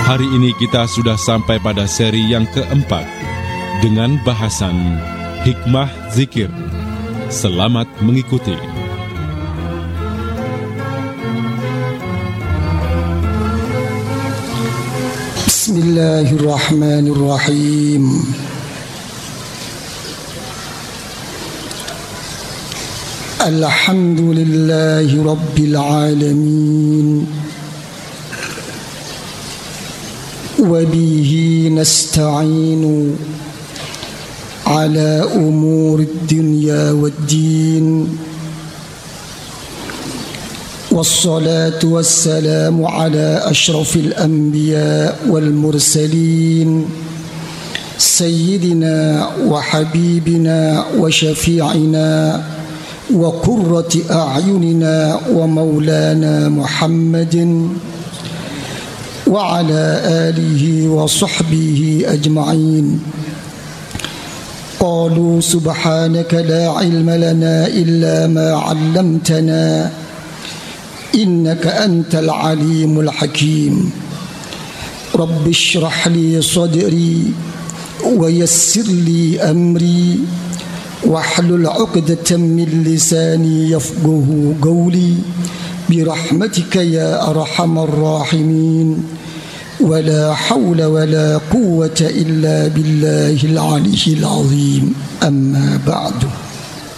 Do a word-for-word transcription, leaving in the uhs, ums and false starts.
Hari ini kita sudah sampai pada seri yang keempat dengan bahasan Hikmah Zikir. Selamat mengikuti. Bismillahirrahmanirrahim. Alhamdulillahi Rabbil Alamin. وبه نستعين على أمور الدنيا والدين والصلاة والسلام على أشرف الأنبياء والمرسلين سيدنا وحبيبنا وشفيعنا وقرة أعيننا ومولانا محمد وعلى آله وصحبه أجمعين. قالوا سبحانك لا علم لنا إلا ما علمتنا إنك أنت العليم الحكيم. رب اشرح لي صدري ويسر لي أمري واحلل عقدة من لساني يفقه قولي برحمتك يا أرحم الراحمين ولا حول ولا قوة إلا بالله العلي العظيم. أما بعد.